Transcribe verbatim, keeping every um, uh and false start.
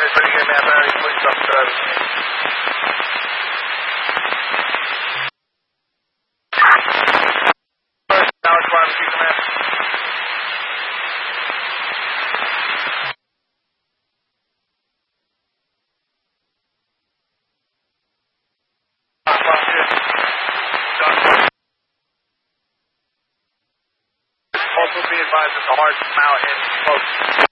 Alright, pretty good, man. Very please stop service. Now it's barbecue, command. Also be advised that the hard mount is close.